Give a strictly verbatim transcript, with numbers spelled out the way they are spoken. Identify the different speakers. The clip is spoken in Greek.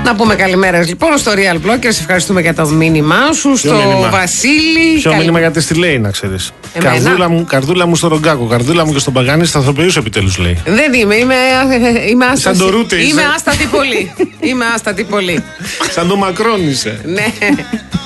Speaker 1: Να πούμε καλημέρα λοιπόν στο Real Blockers. Ευχαριστούμε για το μήνυμά σου.
Speaker 2: Ποιο
Speaker 1: στο
Speaker 2: μήνυμα?
Speaker 1: Βασίλη.
Speaker 2: Ποιο
Speaker 1: Καλη...
Speaker 2: μήνυμα γιατί στη λέει, να ξέρεις.
Speaker 1: Εμένα.
Speaker 2: Καρδούλα μου, καρδούλα μου στο Ρογκάκο, καρδούλα μου και στον Παγάνη, σταθεροποιούσε επιτέλους, λέει.
Speaker 1: Δεν είμαι, είμαι, είμαι άστατη.
Speaker 2: Σαν το Ρούτε είσαι.
Speaker 1: Είμαι άστατη πολύ. Είμαι άστατη πολύ.
Speaker 2: Σαν το Μακρόν είσαι.
Speaker 1: Ναι.